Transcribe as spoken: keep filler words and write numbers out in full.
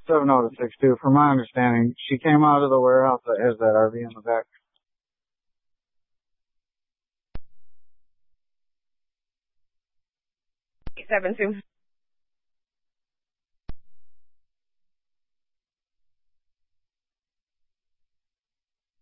seven oh to six two. From my understanding, she came out of the warehouse that has that R V in the back. Seven two.